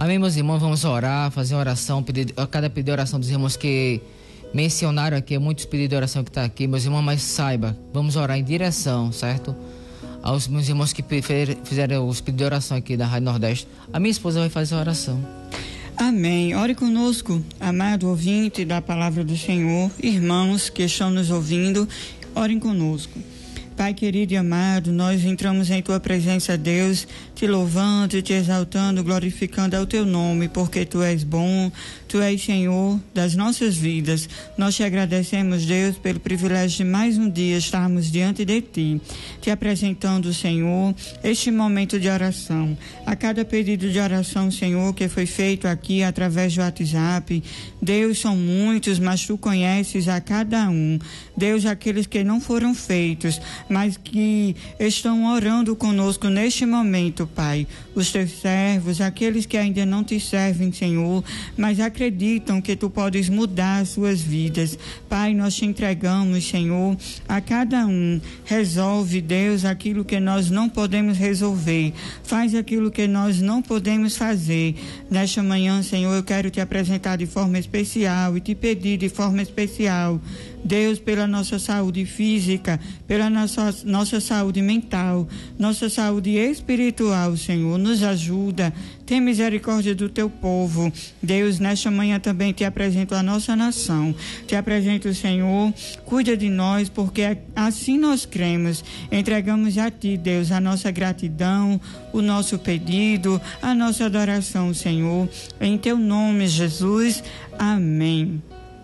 Amém, meus irmãos, vamos orar, fazer uma oração, a cada pedido de oração dos irmãos que mencionaram aqui, muitos pedidos de oração que está aqui, meus irmãos, mas saiba, vamos orar em direção, certo? Aos meus irmãos que fizeram os pedidos de oração aqui da Rádio Nordeste. A minha esposa vai fazer a oração. Amém. Ore conosco, amado ouvinte da palavra do Senhor, irmãos que estão nos ouvindo, orem conosco. Pai querido e amado, nós entramos em Tua presença, Deus, te louvando, te exaltando, glorificando ao Teu nome, porque Tu és bom, Tu és Senhor das nossas vidas. Nós te agradecemos, Deus, pelo privilégio de mais um dia estarmos diante de Ti, te apresentando, Senhor, este momento de oração. A cada pedido de oração, Senhor, que foi feito aqui através do WhatsApp, Deus, são muitos, mas Tu conheces a cada um. Deus, aqueles que não foram feitos, mas que estão orando conosco neste momento, Pai. Os Teus servos, aqueles que ainda não Te servem, Senhor, mas acreditam que Tu podes mudar as suas vidas. Pai, nós Te entregamos, Senhor, a cada um. Resolve, Deus, aquilo que nós não podemos resolver. Faz aquilo que nós não podemos fazer. Nesta manhã, Senhor, eu quero Te apresentar de forma especial e Te pedir de forma especial, Deus, pela nossa saúde física, pela nossa saúde mental, nossa saúde espiritual, Senhor, nos ajuda, tem misericórdia do Teu povo. Deus, nesta manhã também Te apresento a nossa nação, Te apresento, Senhor, cuida de nós, porque assim nós cremos, entregamos a Ti, Deus, a nossa gratidão, o nosso pedido, a nossa adoração, Senhor, em Teu nome, Jesus, amém.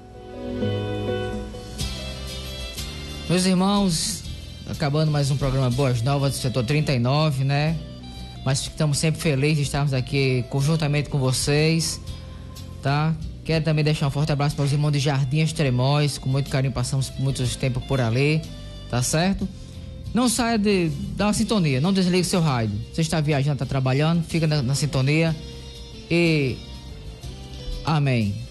Meus irmãos, acabando mais um programa Boas Novas do setor 39, né? Mas estamos sempre felizes de estarmos aqui conjuntamente com vocês, tá? Quero também deixar um forte abraço para os irmãos de Jardim Extremóis, com muito carinho passamos muito tempo por ali, tá certo? Não saia da sintonia, não desligue seu rádio. Você está viajando, está trabalhando, fica na sintonia e amém.